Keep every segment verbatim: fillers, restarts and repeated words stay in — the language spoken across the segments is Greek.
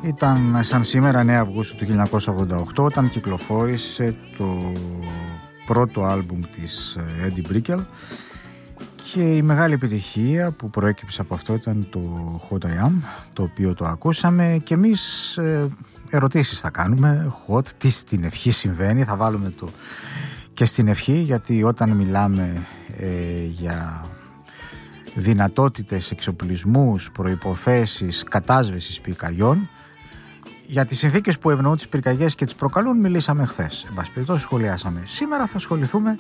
Ήταν σαν σήμερα εννέα Αυγούστου του χίλια εννιακόσια ογδόντα οκτώ όταν κυκλοφόρησε το πρώτο άλμπουμ της Eddie Brickell και η μεγάλη επιτυχία που προέκυψε από αυτό ήταν το What I Am, το οποίο το ακούσαμε και εμείς ε, ερωτήσεις θα κάνουμε. What, τι στην ευχή συμβαίνει, θα βάλουμε το και στην ευχή, γιατί όταν μιλάμε ε, για δυνατότητες, εξοπλισμούς, προϋποθέσεις κατάσβεσης πυρκαγιών, για τις συνθήκες που ευνοούν τις πυρκαγιές και τις προκαλούν μιλήσαμε χθες. Εν πάση περιπτώσει σχολιάσαμε. Σήμερα θα ασχοληθούμε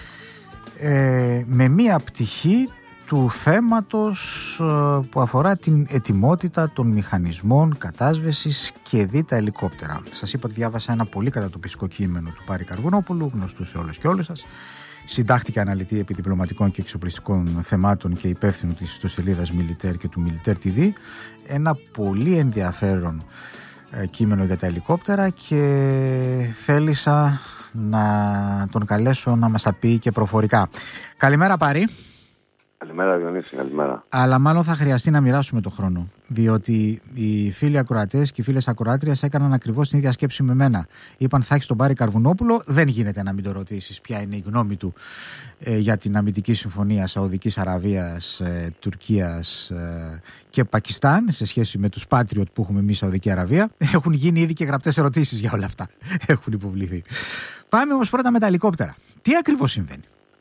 ε, με μία πτυχή του θέματος ε, που αφορά την ετοιμότητα των μηχανισμών κατάσβεσης και δι τα ελικόπτερα. Σας είπα ότι διάβασα ένα πολύ κατατοπιστικό κείμενο του Πάρη Καρβουνόπουλου, γνωστού σε όλους και όλους σας. Συντάχθηκε αναλυτή επιδιπλωματικών και εξοπλιστικών θεμάτων και υπεύθυνου της ιστοσελίδας Militaire και του Militaire τι βι. Ένα πολύ ενδιαφέρον ε, κείμενο για τα ελικόπτερα και θέλησα να τον καλέσω να μας τα πει και προφορικά. Καλημέρα Πάρη. Καλημέρα Διονύση, καλημέρα. Αλλά μάλλον θα χρειαστεί να μοιράσουμε το χρόνο, διότι οι φίλοι ακροατές και οι φίλες ακροάτριας έκαναν ακριβώς την ίδια σκέψη με μένα. Είπαν θα έχεις τον Πάρη Καρβουνόπουλο, δεν γίνεται να μην το ρωτήσεις ποια είναι η γνώμη του ε, για την αμυντική συμφωνία Σαουδικής Αραβίας, ε, Τουρκίας ε, και Πακιστάν σε σχέση με τους Patriot που έχουμε εμείς Σαουδική Αραβία. Έχουν γίνει ήδη και γραπτές ερωτήσεις για όλα αυτά. Έχουν υποβληθεί. Πάμε όμως πρώτα με τα ελικόπτερα. Τι ακριβώς συμβαίνει?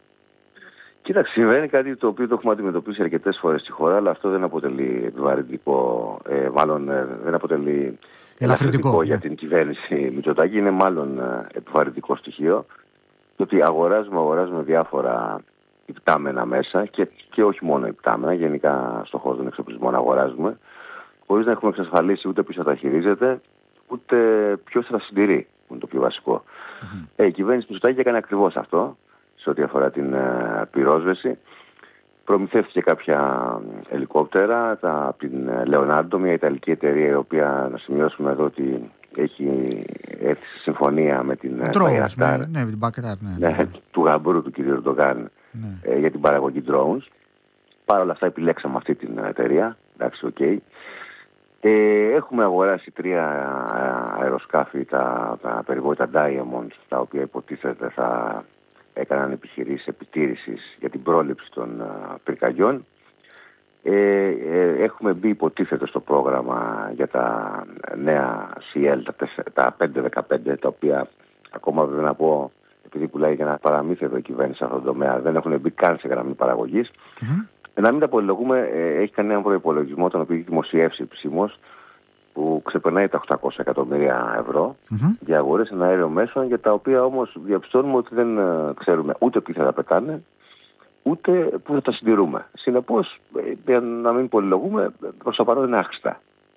Κοίταξε, συμβαίνει κάτι το οποίο το έχουμε αντιμετωπίσει αρκετές φορές στη χώρα, αλλά αυτό δεν αποτελεί επιβαρυντικό, ε, μάλλον ε, δεν αποτελεί ελαφρυντικό για την κυβέρνηση Μητσοτάκη, είναι μάλλον ε, επιβαρυντικό στοιχείο, το ότι αγοράζουμε, αγοράζουμε διάφορα υπτάμενα μέσα και, και όχι μόνο υπτάμενα, γενικά στον χώρο των εξοπλισμών αγοράζουμε, χωρίς να έχουμε εξασφαλίσει ούτε ποιος θα τα χειρίζεται, ούτε ποιος θα τα συντηρεί, που είναι το πιο βασικό. Mm-hmm. Ε, η κυβέρνηση Μητσοτάκη έκανε ακριβώς αυτό. Σε ό,τι αφορά την uh, πυρόσβεση, προμηθεύτηκε κάποια ελικόπτερα τα, από την Leonardo, μια Ιταλική εταιρεία, η οποία, να σημειώσουμε εδώ, ότι έχει έρθει σε συμφωνία με την Bayraktar, ναι, ναι, ναι, ναι, του γαμπρού του κ. Ερντογάν, ναι, ε, για την παραγωγή drones. Παρ' όλα αυτά επιλέξαμε αυτή την εταιρεία. Εντάξει, οκ. Okay. Ε, έχουμε αγοράσει τρία αεροσκάφη, τα, τα περιβόητα Diamond, τα οποία υποτίθεται θα έκαναν επιχειρήσεις επιτήρησης για την πρόληψη των uh, πυρκαγιών. Ε, ε, έχουμε μπει υποτίθεται στο πρόγραμμα για τα νέα σι ελ, τα, τα πεντακόσια δεκαπέντε, τα οποία ακόμα βέβαια να πω, επειδή πουλάει για ένα παραμύθι εδώ η κυβέρνηση σε αυτόν τον τομέα, δεν έχουν μπει καν σε γραμμή παραγωγής. Mm-hmm. Ε, να μην τα πολυλογούμε, ε, έχει κάνει έναν προϋπολογισμό, τον οποίο έχει δημοσιεύσει επισήμως, που ξεπερνάει τα οκτακόσια εκατομμύρια ευρώ mm-hmm. για αγορές εναέριων μέσων, για τα οποία όμως διαπιστώνουμε ότι δεν uh, ξέρουμε ούτε ποιοι θα τα πετάνε, ούτε πού θα τα συντηρούμε. Συνεπώς, για να μην πολυλογούμε, προς το παρόν είναι άχρηστα.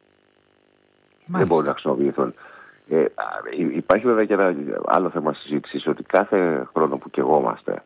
Δεν μπορούν να χρησιμοποιηθούν. Ε, υπάρχει βέβαια και ένα άλλο θέμα συζήτησης, ότι κάθε χρόνο που καιγόμαστε,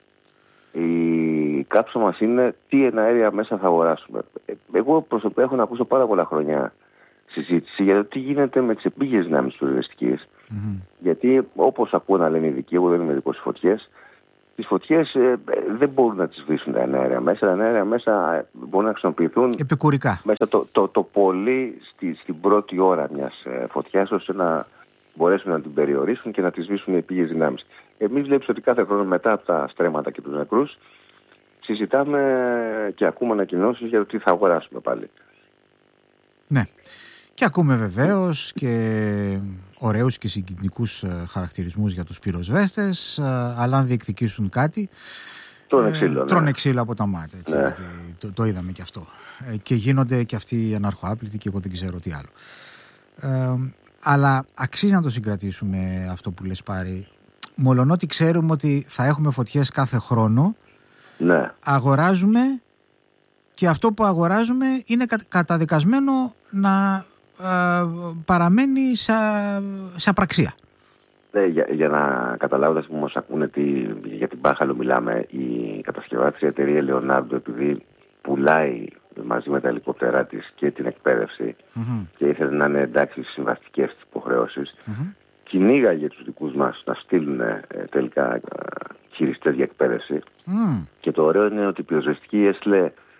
η κάψα μας είναι τι εναέρια μέσα θα αγοράσουμε. Εγώ προσωπικά έχω να ακούσω πάρα πολλά χρόνια συζήτηση για το τι γίνεται με τις επίγειες δυνάμεις της πυροσβεστικής. Mm-hmm. Γιατί όπως ακούω να λένε οι ειδικοί, εγώ δεν είμαι ειδικός στις φωτιές, τις φωτιές ε, δεν μπορούν να τις σβήσουν τα εναέρια μέσα. Τα εναέρια μέσα ε, μπορούν να χρησιμοποιηθούν επικουρικά. Μέσα το, το, το πολύ στη, στην πρώτη ώρα μιας ε, φωτιάς, ώστε να μπορέσουν να την περιορίσουν και να τις σβήσουν οι επίγειες δυνάμεις. Εμείς βλέπεις ότι κάθε χρόνο μετά από τα στρέμματα και τους νεκρούς συζητάμε και ακούμε ανακοινώσεις για το τι θα αγοράσουμε πάλι. Ναι. Και ακούμε βεβαίως και ωραίους και συγκινητικούς χαρακτηρισμούς για τους πυροσβέστες, αλλά αν διεκδικήσουν κάτι, τρώνε ξύλο, τρώνε ναι. ξύλο από τα μάτια. Έτσι, ναι. το, το είδαμε και αυτό. Και γίνονται και αυτοί αναρχοάπλητοι και εγώ δεν ξέρω τι άλλο. Ε, αλλά αξίζει να το συγκρατήσουμε αυτό που λες Πάρη. Μολονότι ξέρουμε ότι θα έχουμε φωτιές κάθε χρόνο, ναι. αγοράζουμε και αυτό που αγοράζουμε είναι καταδικασμένο να ε, παραμένει σε, σε απραξία. Ναι, για, για να καταλάβετε που μας ακούνε τι, για την Μπάχαλο μιλάμε, η κατασκευάτρια εταιρεία Leonardo, επειδή πουλάει μαζί με τα ελικόπτερά της και την εκπαίδευση mm-hmm. και ήθελε να είναι εντάξει στις συμβαστικές της υποχρεώσεις, mm-hmm. κυνήγαγε τους δικούς μας να στείλουν ε, τελικά ε, χειριστές για εκπαίδευση mm. και το ωραίο είναι ότι η πυροσβεστική έστειλε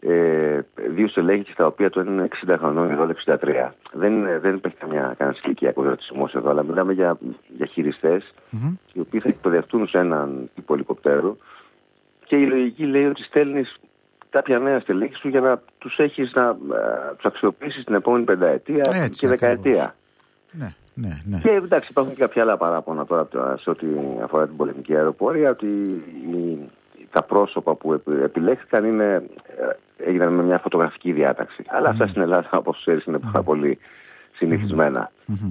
Ε, δύο στελέχη στα οποία το ένα είναι εξήντα χρονών, εδώ εξήντα τρία. Δεν, δεν υπάρχει καμιά ηλικιακό ρατσισμό εδώ, αλλά μιλάμε για, για χειριστές mm-hmm. οι οποίοι θα εκπαιδευτούν σε έναν τύπο ελικοπτέρου και η λογική λέει ότι στέλνεις κάποια νέα στελέχη σου για να τους έχεις να uh, τους αξιοποιήσεις την επόμενη πενταετία έτσι, και δεκαετία. Ναι, ναι, ναι. Και εντάξει, υπάρχουν και κάποια άλλα παράπονα τώρα σε ό,τι αφορά την πολεμική αεροπορία, ότι η, τα πρόσωπα που επιλέχθηκαν είναι, έγιναν με μια φωτογραφική διάταξη. Αλλά αυτά στην Ελλάδα, όπως ξέρεις, είναι πάρα πολύ συνηθισμένα.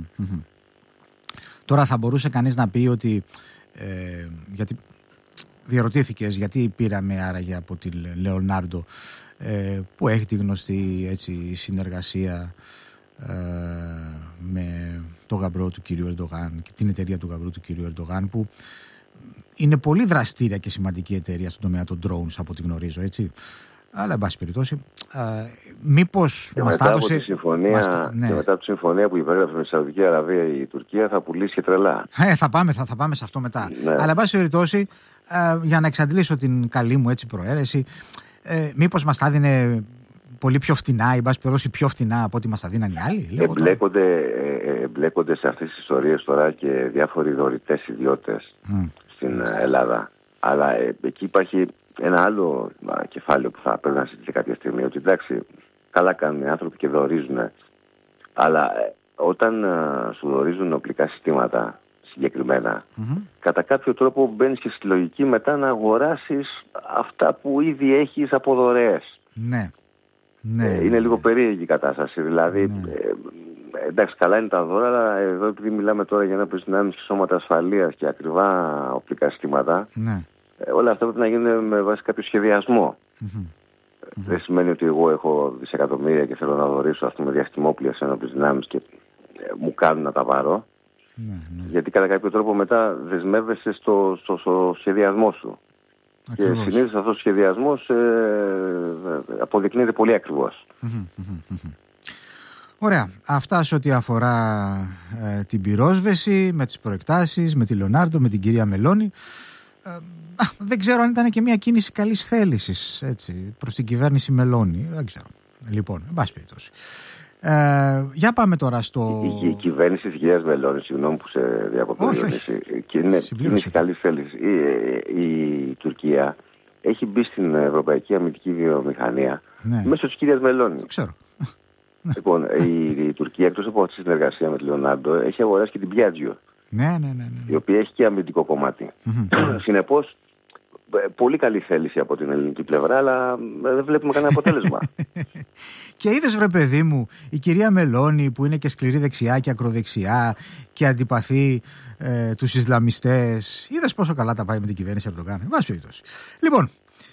Τώρα θα μπορούσε κανείς να πει ότι, ε, γιατί διαρωτήθηκες γιατί πήραμε άραγε από τη Λεωνάρντο, ε, που έχει τη γνωστή έτσι, συνεργασία ε, με το γαμπρό του κυρίου Ερντογάν και την εταιρεία του γαμπρού του κυρίου Ερντογάν, που είναι πολύ δραστήρια και σημαντική εταιρεία στον τομέα των drones από ό,τι γνωρίζω, έτσι. Αλλά, εν πάση περιπτώσει, μήπως μας τα έδωσε... Συμφωνία, ναι. Και μετά από τη συμφωνία που υπέγραψε με τη Σαουδική Αραβία η Τουρκία θα πουλήσει και τρελά. Ε, θα, πάμε, θα, θα πάμε σε αυτό μετά. Ναι. Αλλά, εν πάση περιπτώσει, για να εξαντλήσω την καλή μου έτσι προαίρεση, ε, μήπως μας τα έδινε πολύ πιο φτηνά, ή μπας περιπτώσει πιο φτηνά από ό,τι μας τα δίναν οι άλλοι. Εμπλέκονται, ε, εμπλέκονται σε αυτές τις ιστορίες τώρα και διάφοροι δωρητές ιδιώτες mm. στην mm. Ελλάδα. Αλλά ε, εκεί υπάρχει ένα άλλο α, κεφάλαιο που θα πρέπει να συζητήσει κάποια στιγμή. Ότι εντάξει, καλά κάνουν οι άνθρωποι και δωρίζουν. Αλλά ε, όταν α, σου δωρίζουν οπλικά συστήματα συγκεκριμένα, mm-hmm. κατά κάποιο τρόπο μπαίνεις και στη λογική μετά να αγοράσεις αυτά που ήδη έχεις από δωρεές. Ναι. Ναι, ε, είναι ναι, λίγο ναι. περίεργη η κατάσταση. Δηλαδή, ναι. ε, εντάξει, καλά είναι τα δώρα, αλλά εδώ επειδή μιλάμε τώρα για να δυνάμεις και σώματα ασφαλείας και ακριβά οπλικά συστήματα, ναι. ε, όλα αυτά πρέπει να γίνουν με βάση κάποιο σχεδιασμό. Mm-hmm. Ε, δεν mm-hmm. σημαίνει ότι εγώ έχω δισεκατομμύρια και θέλω να δωρήσω αυτό με διαστημόπλια σε ένοπλες δυνάμεις και ε, μου κάνουν να τα πάρω. Ναι, ναι. Γιατί κατά κάποιο τρόπο μετά δεσμεύεσαι στο, στο, στο σχεδιασμό σου. Ακριβώς. Και συνήθως αυτός ο σχεδιασμός ε, αποδεικνύεται πολύ ακριβώς. Ωραία. Αυτά σε ό,τι αφορά ε, την πυρόσβεση, με τις προεκτάσεις, με τη Λεωνάρντο, με την κυρία Μελώνη. Ε, α, δεν ξέρω αν ήταν και μια κίνηση καλής θέλησης έτσι, προς την κυβέρνηση Μελώνη. Δεν ξέρω. Λοιπόν, εν πάση περιπτώσει. Ε, για πάμε τώρα στο... Η, η, η κυβέρνηση της κυρίας Μελώνη, συγγνώμη που σε διακοπτώ, και είναι κίνηση καλής θέλησης. Η, η, η Τουρκία έχει μπει στην ευρωπαϊκή αμυντική βιομηχανία ναι. μέσω της κυρίας Μελώνη. Το ξέρω. Λοιπόν, η, η Τουρκία εκτός από αυτή τη συνεργασία με τη Λεωνάρντο έχει αγοράσει και την Piaggio. Ναι, ναι, ναι, ναι. Η οποία έχει και αμυντικό κομμάτι. Συνεπώς, πολύ καλή θέληση από την ελληνική πλευρά, αλλά δεν βλέπουμε κανένα αποτέλεσμα. Και είδες, βρε παιδί μου, η κυρία Μελώνη που είναι και σκληρή δεξιά και ακροδεξιά και αντιπαθεί ε, τους Ισλαμιστές. Είδες πόσο καλά τα πάει με την κυβέρνηση Ερντογάν. Εν πάση περιπτώσει. Λοιπόν,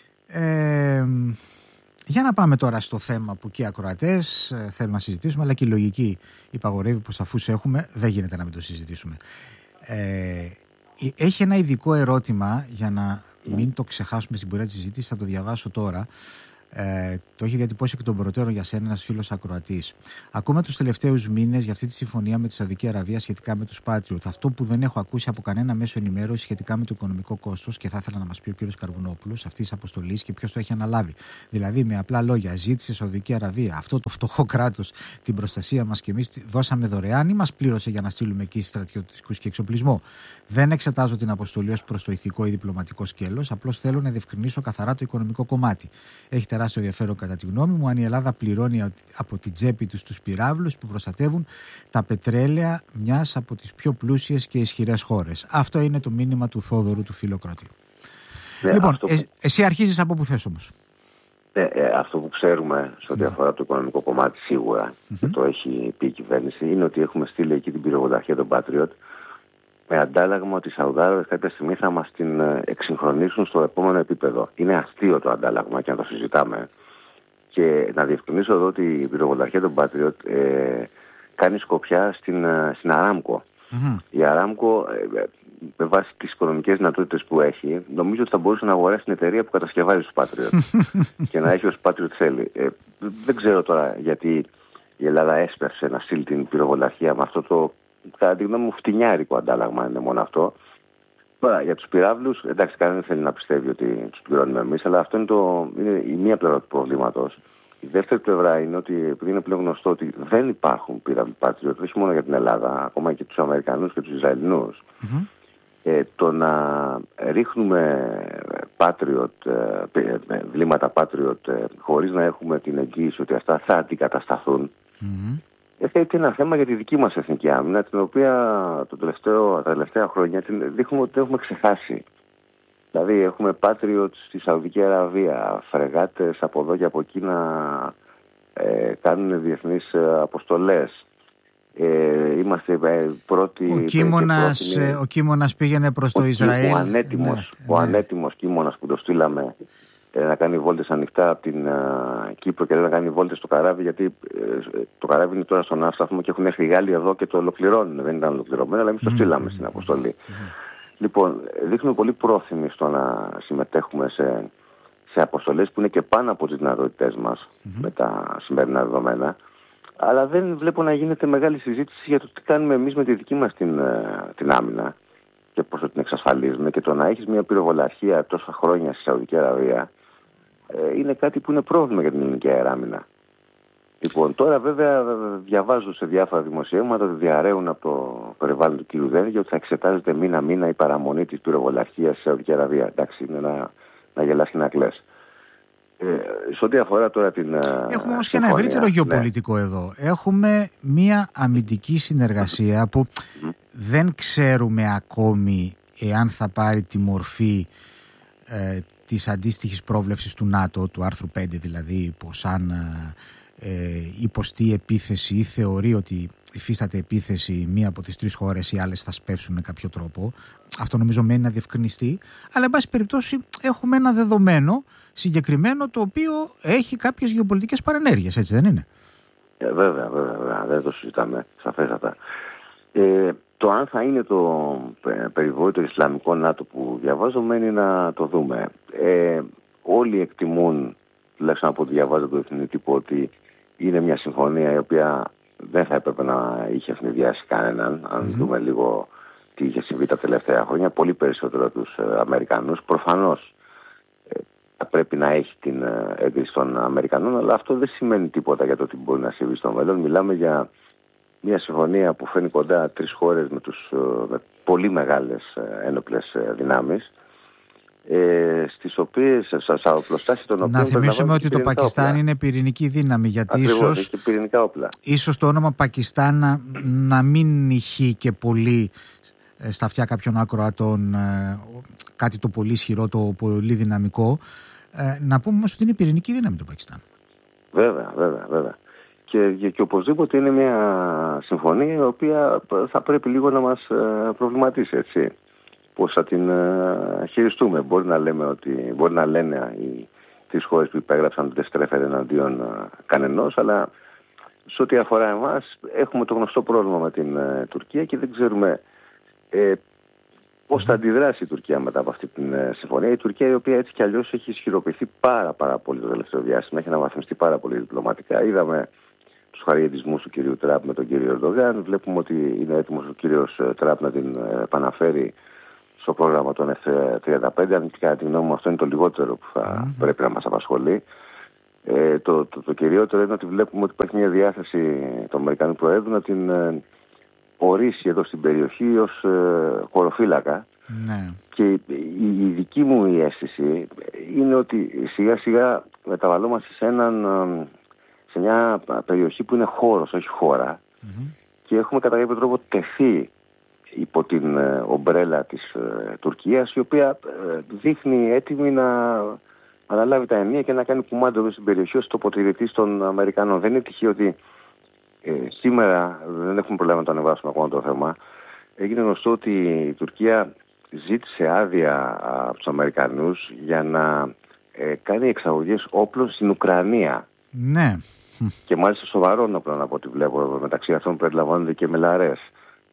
ε, για να πάμε τώρα στο θέμα που και οι ακροατές ε, θέλουν να συζητήσουμε, αλλά και η λογική υπαγορεύει πως αφού σε έχουμε δεν γίνεται να μην το συζητήσουμε. Ε, έχει ένα ειδικό ερώτημα για να μην το ξεχάσουμε στην πορεία της συζήτησης, θα το διαβάσω τώρα. Ε, το έχει διατυπώσει εκ των προτέρων για σένα ένας φίλος ακροατής. Ακούμε τους τελευταίους μήνες για αυτή τη συμφωνία με τη Σαουδική Αραβία σχετικά με τους Patriot. Αυτό που δεν έχω ακούσει από κανένα μέσο ενημέρωση σχετικά με το οικονομικό κόστος, και θα ήθελα να μας πει ο κ. Καρβουνόπουλος αυτής της αποστολής και ποιος το έχει αναλάβει. Δηλαδή, με απλά λόγια, ζήτησε η Σαουδική Αραβία αυτό το φτωχό κράτος την προστασία μας και εμείς δώσαμε δωρεάν ή μας πλήρωσε για να στείλουμε εκεί στρατιωτικούς και εξοπλισμό. Δεν εξετάζω την αποστολή ως προς το ηθικό ή διπλωματικό σκέλος, απλώς θέλω να διευκρινίσω καθαρά το οικονομικό κομμάτι. Έχει τεράστιο ενδιαφέρον κατά τη γνώμη μου αν η Ελλάδα πληρώνει από την τσέπη τους τους πυράβλους που προστατεύουν τα πετρέλαια μιας από τις πιο πλούσιες και ισχυρές χώρες. Αυτό είναι το μήνυμα του Θόδωρου του Φιλοκράτη. Ναι, λοιπόν, που... ε, εσύ αρχίζεις από που θες όμως. Ε, ε, αυτό που ξέρουμε σε ό,τι αφορά το οικονομικό κομμάτι σίγουρα mm-hmm. και το έχει πει η κυβέρνηση είναι ότι έχουμε στείλει εκεί την πυροβολαρχία των Patriot με αντάλλαγμα ότι οι Σαουδάραβες κάποια στιγμή θα μας την εξυγχρονίσουν στο επόμενο επίπεδο. Είναι αστείο το αντάλλαγμα και να το συζητάμε. Και να διευκρινίσω εδώ ότι η πυροβολαρχία των Patriot ε, κάνει σκοπιά στην, στην Αράμκο. Mm-hmm. Η Αράμκο, ε, με βάση τις οικονομικές δυνατότητες που έχει, νομίζω ότι θα μπορούσε να αγοράσει την εταιρεία που κατασκευάζει τους Patriot και να έχει ως Patriot θέλει. Ε, δεν ξέρω τώρα γιατί η Ελλάδα έσπευσε να στείλει την πυροβολαρχία με αυτό το, κατά τη γνώμη μου, φτηνιάρικο αντάλλαγμα είναι μόνο αυτό. Τώρα, για τους πυράβλους, εντάξει, κανένας δεν θέλει να πιστεύει ότι τους πληρώνουμε εμείς, αλλά αυτό είναι, το, είναι η μία πλευρά του προβλήματος. Η δεύτερη πλευρά είναι ότι, επειδή είναι πλέον γνωστό ότι δεν υπάρχουν πύραυλοι Patriot, όχι μόνο για την Ελλάδα, ακόμα και τους Αμερικανούς και τους Ισραηλινούς, mm-hmm. ε, το να ρίχνουμε Patriot, ε, βλήματα Patriot, ε, χωρίς να έχουμε την εγγύηση ότι αυτά θα αντικατασταθούν, mm-hmm. είναι ένα θέμα για τη δική μας εθνική άμυνα, την οποία το τελευταίο, τα τελευταία χρόνια την δείχνουμε ότι έχουμε ξεχάσει. Δηλαδή έχουμε Patriot στη Σαουδική Αραβία, φρεγάτες από εδώ και από εκεί να ε, κάνουν διεθνείς αποστολές. Ε, είμαστε ε, πρώτοι... Ο Κίμωνας, πρώτοι, ο Κίμωνας πήγαινε προς το Ισραήλ. Ο ανέτοιμος, ναι, ο ναι. ανέτοιμος Κίμωνας που το στείλαμε ε, να κάνει βόλτες ανοιχτά από την uh, Κύπρο και να κάνει βόλτες στο καράβι, γιατί ε, το καράβι είναι τώρα στον άσταθμο και έχουν έρθει οι Γάλλοι εδώ και το ολοκληρώνουν. Δεν ήταν ολοκληρωμένο, αλλά εμείς το στείλαμε mm-hmm. στην αποστολή. Mm-hmm. Λοιπόν, δείχνουμε πολύ πρόθυμοι στο να συμμετέχουμε σε, σε αποστολές που είναι και πάνω από τις δυνατότητές μας mm-hmm. με τα σημερινά δεδομένα, αλλά δεν βλέπω να γίνεται μεγάλη συζήτηση για το τι κάνουμε εμείς με τη δική μας την, την άμυνα και πώς την εξασφαλίζουμε, και το να έχεις μια πυροβολαρχία τόσα χρόνια στη Σαουδική Αραβία ε, είναι κάτι που είναι πρόβλημα για την ελληνική αεράμυνα. Λοιπόν, τώρα βέβαια διαβάζω σε διάφορα δημοσιεύματα ότι διαρρέουν από το περιβάλλον του κ. Δένδια ότι θα εξετάζεται μήνα-μήνα η παραμονή της πυροβολαρχίας στη Σαουδική Αραβία. Εντάξει, είναι να, να γελάς και να κλαις. Ε, σε ό,τι αφορά τώρα την... Έχουμε όμως και ένα ευρύτερο γεωπολιτικό ναι. εδώ. Έχουμε μία αμυντική συνεργασία που mm. δεν ξέρουμε ακόμη εάν θα πάρει τη μορφή ε, της αντίστοιχης πρόβλεψης του ΝΑΤΟ, του άρθρου πέντε δηλαδή, πως αν... Ε, υποστεί επίθεση ή θεωρεί ότι υφίσταται επίθεση μία από τις τρεις χώρες, οι άλλες θα σπεύσουν με κάποιο τρόπο. Αυτό νομίζω μένει να διευκρινιστεί, αλλά εν πάση περιπτώσει έχουμε ένα δεδομένο συγκεκριμένο το οποίο έχει κάποιες γεωπολιτικές παρενέργειες, έτσι δεν είναι? Ε, βέβαια, βέβαια, βέβαια, δεν το συζητάμε σαφέστατα. Ε, το αν θα είναι το περιβόητο Ισλαμικό ΝΑΤΟ που διαβάζω μένει να το δούμε. Ε, όλοι εκτιμούν, τουλάχιστον από ό,τι διαβάζω το διεθνή τύπο, ότι είναι μια συμφωνία η οποία δεν θα έπρεπε να είχε ευνηδιάσει κανέναν. Αν mm-hmm. δούμε λίγο τι είχε συμβεί τα τελευταία χρόνια, πολύ περισσότερο τους ε, Αμερικανούς. Προφανώς ε, θα πρέπει να έχει την ε, έγκριση των Αμερικανών, αλλά αυτό δεν σημαίνει τίποτα για το τι μπορεί να συμβεί στο μέλλον. Μιλάμε για μια συμφωνία που φέρνει κοντά τρεις χώρες με, τους, ε, με πολύ μεγάλες ε, ένοπλες ε, δυνάμεις, Ε, στις οποίες, στα οπλοστάσια των οποίων... Να θυμίσουμε ότι το Πακιστάν όπλα. Είναι πυρηνική δύναμη, γιατί Ακριβώς, ίσως, έχει πυρηνικά όπλα. ίσως το όνομα Πακιστάν να, να μην ηχεί και πολύ ε, στα αυτιά κάποιων ακροατών, ε, κάτι το πολύ ισχυρό, το πολύ δυναμικό. Ε, να πούμε όμως ότι είναι πυρηνική δύναμη το Πακιστάν. Βέβαια, βέβαια, βέβαια. Και, και, και οπωσδήποτε είναι μια συμφωνία η οποία θα πρέπει λίγο να μας προβληματίσει, έτσι. Πώς θα την uh, χειριστούμε. Μπορεί να λέμε ότι, μπορεί να λένε οι τρεις χώρες που υπέγραψαν ότι δεν στρέφεται εναντίον uh, κανενός, αλλά σε ό,τι αφορά εμάς έχουμε το γνωστό πρόβλημα με την uh, Τουρκία και δεν ξέρουμε ε, πώς θα αντιδράσει η Τουρκία μετά από αυτή την uh, συμφωνία. Η Τουρκία, η οποία έτσι κι αλλιώς έχει ισχυροποιηθεί πάρα, πάρα πολύ το τελευταίο διάστημα, έχει αναβαθμιστεί πάρα πολύ διπλωματικά. Είδαμε τους χαρακτηρισμούς του κυρίου Τραμπ με τον κύριο Ερντογάν. Βλέπουμε ότι είναι έτοιμος ο κύριος Τραμπ να την uh, επαναφέρει στο πρόγραμμα των εφ τριάντα πέντε, αν και κατά τη γνώμη μου αυτό είναι το λιγότερο που θα mm-hmm. πρέπει να μας απασχολεί. Ε, το, το, το κυριότερο είναι ότι βλέπουμε ότι υπάρχει μια διάθεση του Αμερικανού Προέδρου να την ε, ορίσει εδώ στην περιοχή ως ε, χωροφύλακα. Mm-hmm. Και η, η, η δική μου η αίσθηση είναι ότι σιγά σιγά μεταβαλλόμαστε σε, έναν, σε μια περιοχή που είναι χώρος, όχι χώρα, mm-hmm. και έχουμε κατά κάποιο τρόπο τεθεί υπό την ε, ομπρέλα της ε, Τουρκίας, η οποία ε, δείχνει έτοιμη να αναλάβει τα ενία και να κάνει κουμάντο εδώ στην περιοχή ως τοποτηρητής των Αμερικανών. Δεν είναι τυχαίο ότι ε, σήμερα, δεν έχουμε πρόβλημα να το ανεβάσουμε ακόμα το θέμα, έγινε γνωστό ότι η Τουρκία ζήτησε άδεια από τους Αμερικανούς για να ε, κάνει εξαγωγές όπλων στην Ουκρανία. Ναι. Και μάλιστα σοβαρών όπλων από ό,τι βλέπω, μεταξύ αυτών περιλαμβάνονται και μελαρές.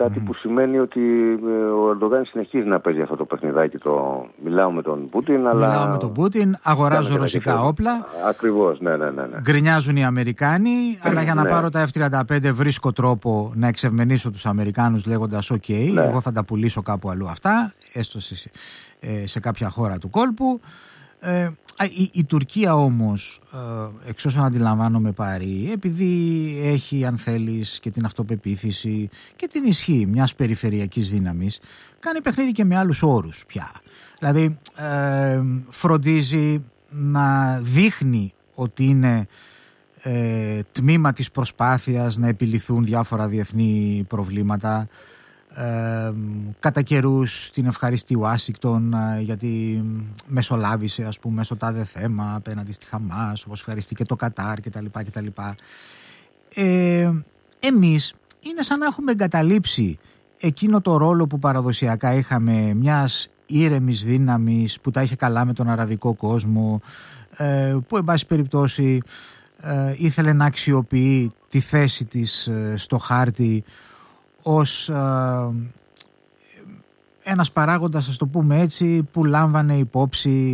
Κάτι Mm. που σημαίνει ότι ο Ερντογάν συνεχίζει να παίζει αυτό το παιχνιδάκι. Το μιλάω με τον Πούτιν, αλλά. Μιλάω με τον Πούτιν, αγοράζω ρωσικά όπλα. Ακριβώς, ναι, ναι, ναι, ναι. Γκρινιάζουν οι Αμερικάνοι, αλλά για να ναι. πάρω τα εφ τριάντα πέντε βρίσκω τρόπο να εξευμενήσω τους Αμερικάνους λέγοντας «ΟΚ, okay, ναι. εγώ θα τα πουλήσω κάπου αλλού αυτά, έστω σε, σε κάποια χώρα του κόλπου». Ε, η, η Τουρκία όμως, ε, εξ όσων αντιλαμβάνομαι Πάρη, επειδή έχει αν θέλεις και την αυτοπεποίθηση και την ισχύ μιας περιφερειακής δύναμης, κάνει παιχνίδι και με άλλους όρους πια. Δηλαδή ε, φροντίζει να δείχνει ότι είναι ε, τμήμα της προσπάθειας να επιληθούν διάφορα διεθνή προβλήματα. Ε, κατά καιρούς την ευχαριστεί Ουάσιγκτον ε, γιατί μεσολάβησε ας πούμε στο τάδε θέμα απέναντι στη Χαμάς, όπως ευχαριστεί και το Κατάρ κτλ. κτλ. Ε, εμείς είναι σαν να έχουμε εγκαταλείψει εκείνο το ρόλο που παραδοσιακά είχαμε μιας ήρεμης δύναμης που τα είχε καλά με τον αραβικό κόσμο, ε, που εν πάση περιπτώσει ε, ήθελε να αξιοποιεί τη θέση της ε, στο χάρτη ως ε, ένας παράγοντας, ας το πούμε έτσι, που λάμβανε υπόψη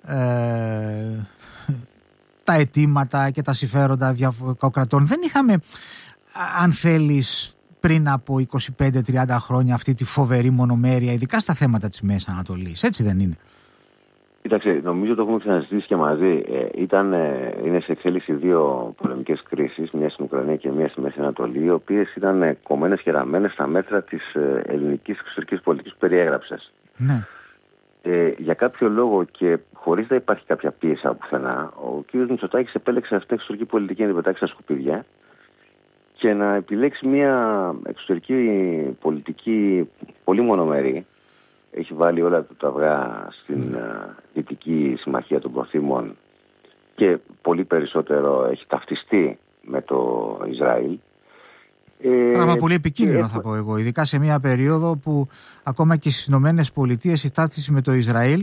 ε, τα αιτήματα και τα συμφέροντα διαφορετικών κρατών. Δεν είχαμε, αν θέλεις, πριν από είκοσι πέντε τριάντα χρόνια αυτή τη φοβερή μονομέρεια, ειδικά στα θέματα της Μέσης Ανατολής. Έτσι δεν είναι? Κοίταξε, νομίζω το έχουμε ξαναζητήσει και μαζί. Ε, ήταν, ε, είναι σε εξέλιξη δύο πολεμικές κρίσεις, μια στην Ουκρανία και μια στη Μέση Ανατολή, οι οποίες ήταν ε, κομμένες και ραμμένες στα μέτρα της ε, ελληνικής εξωτερικής πολιτικής που περιέγραψες. Ναι. Ε, για κάποιο λόγο και χωρίς να υπάρχει κάποια πίεση από πουθενά, ο κ. Μητσοτάκης επέλεξε αυτή την εξωτερική πολιτική να την πετάξει στα σκουπίδια και να επιλέξει μια εξωτερική πολιτική πολύ μονομερή. Έχει βάλει όλα τα αυγά στην uh, Δυτική Συμμαχία των Προθήμων και πολύ περισσότερο έχει ταυτιστεί με το Ισραήλ. Πράγμα πολύ επικίνδυνο θα πω εγώ, ειδικά σε μια περίοδο που ακόμα και στις Ηνωμένες Πολιτείες η ταύτιση με το Ισραήλ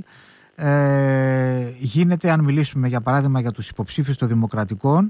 ε, γίνεται, αν μιλήσουμε για παράδειγμα για τους υποψήφιους των Δημοκρατικών,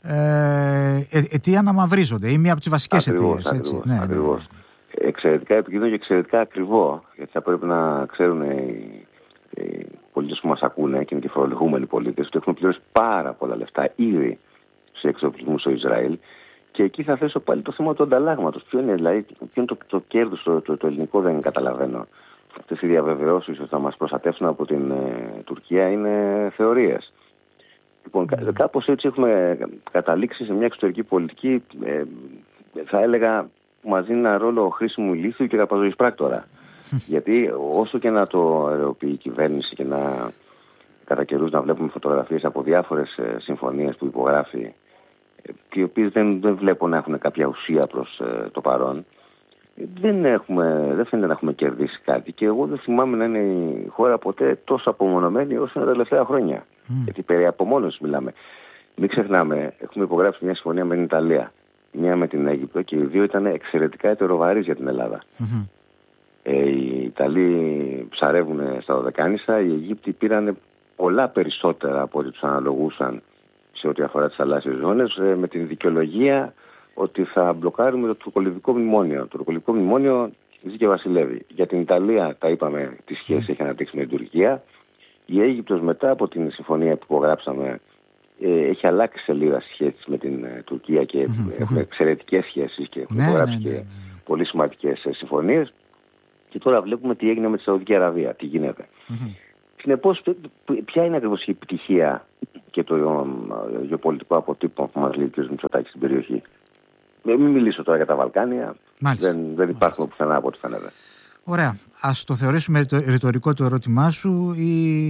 ε, αιτία να μαυρίζονται ή μία από τις βασικές αιτίες. Ακριβώς, ναι, ακριβώς. Ναι, ναι. Εξαιρετικά επικίνδυνο και εξαιρετικά ακριβό, γιατί θα πρέπει να ξέρουν οι, οι πολίτες που μας ακούνε και είναι και φορολογούμενοι πολίτες ότι έχουν πληρώσει πάρα πολλά λεφτά ήδη σε εξοπλισμούς στο Ισραήλ. Και εκεί θα θέσω πάλι το θέμα του ανταλλάγματος. Ποιο είναι, δηλαδή, ποιο είναι το, το κέρδος, το, το, το ελληνικό δεν καταλαβαίνω. Αυτές οι διαβεβαιώσεις ότι θα μας προστατεύσουν από την ε, Τουρκία είναι θεωρίες. Λοιπόν, mm. κάπως έτσι έχουμε καταλήξει σε μια εξωτερική πολιτική, ε, θα έλεγα, που μας δίνει ένα ρόλο χρήσιμου ηλίθιου και καπαζωής πράκτορα. Γιατί όσο και να το αεροποιεί η κυβέρνηση και να κατά καιρούς να βλέπουμε φωτογραφίες από διάφορες ε, συμφωνίες που υπογράφει, και οι οποίες δεν, δεν βλέπω να έχουν κάποια ουσία προς ε, το παρόν, δεν, έχουμε, δεν φαίνεται να έχουμε κερδίσει κάτι. Και εγώ δεν θυμάμαι να είναι η χώρα ποτέ τόσο απομονωμένη όσο είναι τα τελευταία χρόνια. Mm. Γιατί περί απομόνωσης μιλάμε. Μην ξεχνάμε, έχουμε υπογράψει μια συμφωνία με την Ιταλία, μια με την Αίγυπτο και οι δύο ήταν εξαιρετικά ετεροβαρείς για την Ελλάδα. Mm-hmm. Ε, οι Ιταλοί ψαρεύουν στα Δωδεκάνησα, οι Αιγύπτιοι πήραν πολλά περισσότερα από ό,τι τους αναλογούσαν σε ό,τι αφορά τις θαλάσσιες ζώνες, με την δικαιολογία ότι θα μπλοκάρουμε το τουρκολιβικό μνημόνιο. Το τουρκολιβικό μνημόνιο ζει και βασιλεύει. Για την Ιταλία, τα είπαμε, τη σχέση έχει αναπτύξει με την Τουρκία. Η Αίγυπτος μετά από την συμφωνία που υπογράψαμε έχει αλλάξει σελίδα στις σχέσεις με την Τουρκία και mm-hmm. έχουμε εξαιρετικές σχέσεις και έχουμε υπογράψει ναι, ναι, ναι, ναι. και πολύ σημαντικές συμφωνίες. Και τώρα βλέπουμε τι έγινε με τη Σαουδική Αραβία, τι γίνεται. Mm-hmm. Συνεπώς, ποια είναι ακριβώς η επιτυχία και το γεωπολιτικό αποτύπωμα που μας λέει ο κ. Μητσοτάκης στην περιοχή? Μην μιλήσω τώρα για τα Βαλκάνια. Δεν, δεν υπάρχουν πουθενά από ό,τι φαίνεται. Ωραία. Ας το θεωρήσουμε το ρητορικό το ερώτημά σου ή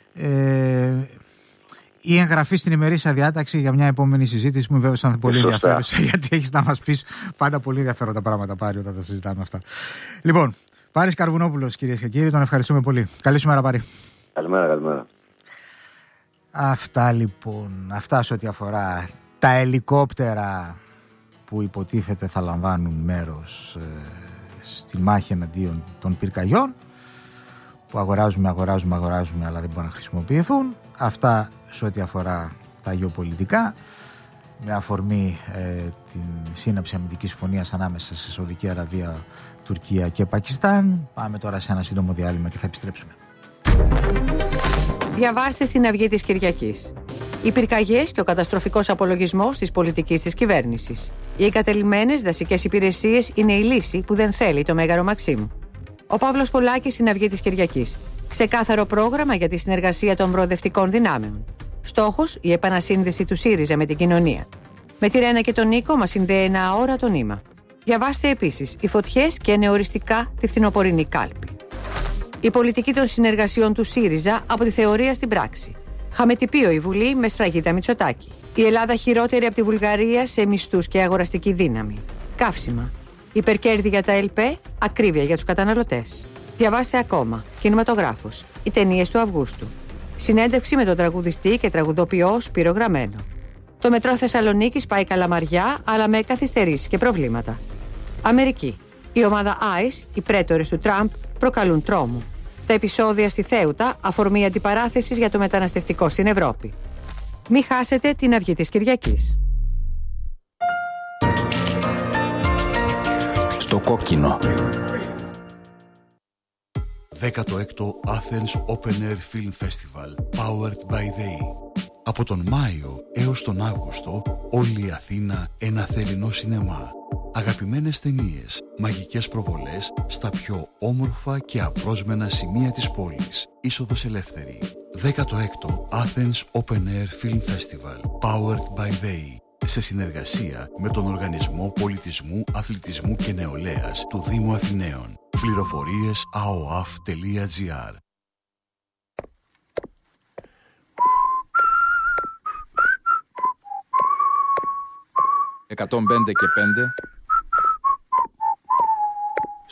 ε, η εγγραφή στην ημερήσια διάταξη για μια επόμενη συζήτηση που με βέβαια σαν πολύ ενδιαφέρουσα, γιατί έχεις να μας πεις πάντα πολύ ενδιαφέροντα πράγματα, Πάρη, όταν τα συζητάμε αυτά. Λοιπόν, Πάρης Καρβουνόπουλος, κυρίες και κύριοι, τον ευχαριστούμε πολύ. Καλή σου μέρα, Πάρη. Καλημέρα, καλημέρα. Αυτά λοιπόν, αυτά σε ό,τι αφορά τα ελικόπτερα που υποτίθεται θα λαμβάνουν μέρος ε, στη μάχη εναντίον των πυρκαγιών, που αγοράζουμε, αγοράζουμε, αγοράζουμε αλλά δεν μπορούν να χρησιμοποιηθούν. Αυτά σε ό,τι αφορά τα γεωπολιτικά. με αφορμή ε, την σύναψη αμυντικής συμφωνίας ανάμεσα σε Σαουδική Αραβία, Τουρκία και Πακιστάν. Πάμε τώρα σε ένα σύντομο διάλειμμα και θα επιστρέψουμε. Διαβάστε στην Αυγή της Κυριακής. Οι πυρκαγιές και ο καταστροφικός απολογισμός της πολιτικής της κυβέρνησης. Οι εγκατελειμμένες δασικές υπηρεσίες είναι η λύση που δεν θέλει το Μέγαρο Μαξίμου. Ο Παύλος Πολάκης στην Αυγή της Κυριακής. Ξεκάθαρο πρόγραμμα για τη συνεργασία των προοδευτικών δυνάμεων. Στόχος, η επανασύνδεση του ΣΥΡΙΖΑ με την κοινωνία. Με τη Ρένα και τον Νίκο μας συνδέει ένα αόρατο νήμα. Διαβάστε επίσης οι φωτιές και νεοοριστικά τη φθινοπορεινή κάλπη. Η πολιτική των συνεργασιών του ΣΥΡΙΖΑ από τη θεωρία στην πράξη. Χαμετυπίο η Βουλή με σφραγίδα Μητσοτάκη. Η Ελλάδα χειρότερη από τη Βουλγαρία σε μισθούς και αγοραστική δύναμη. Καύσιμα. Υπερκέρδη για τα ΕΛΠΕ, ακρίβεια για τους καταναλωτές. Διαβάστε ακόμα. Κινηματογράφος. Οι ταινίες του Αυγούστου. Συνέντευξη με τον τραγουδιστή και τραγουδοποιό Σπύρο Γραμμένο. Το μετρό Θεσσαλονίκης πάει καλαμαριά, αλλά με καθυστερήσεις και προβλήματα. Αμερική. Η ομάδα άις, οι πρέτορες του Τραμπ, προκαλούν τρόμο. Τα επεισόδια στη Θέουτα, αφορμή αντιπαράθεσης για το μεταναστευτικό στην Ευρώπη. Μη χάσετε την Αυγή της Κυριακής. Στο κόκκινο. δέκατο έκτο Athens Open Air Film Festival, powered by ΔΕΗ. Από τον Μάιο έως τον Αύγουστο, όλη η Αθήνα ένα θερινό σινεμά. Αγαπημένες ταινίες, μαγικές προβολές στα πιο όμορφα και απρόσμενα σημεία της πόλης. Είσοδος ελεύθερη. δέκατο έκτο Athens Open Air Film Festival, powered by ΔΕΗ. Σε συνεργασία με τον Οργανισμό Πολιτισμού, Αθλητισμού και Νεολαίας του Δήμου Αθηναίων. Πληροφορίες a o a f τελεία g r. εκατόν πέντε και πέντε